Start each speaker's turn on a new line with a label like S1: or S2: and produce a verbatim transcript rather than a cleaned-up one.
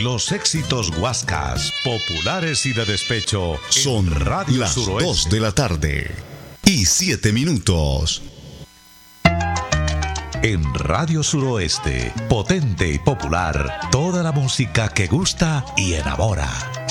S1: Los éxitos guascas, populares y de despecho
S2: son Radio las Suroeste. Dos de la tarde y siete minutos.
S1: En Radio Suroeste, potente y popular, toda la música que gusta y enamora.